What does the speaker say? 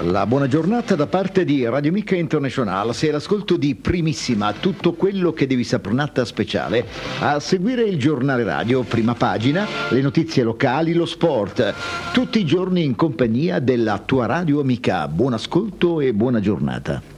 La buona giornata da parte di Radio Amica International. Sei all'ascolto di Primissima, tutto quello che devi saprnata speciale. A seguire il giornale radio, prima pagina, le notizie locali, lo sport. Tutti i giorni in compagnia della tua Radio Amica. Buon ascolto e buona giornata.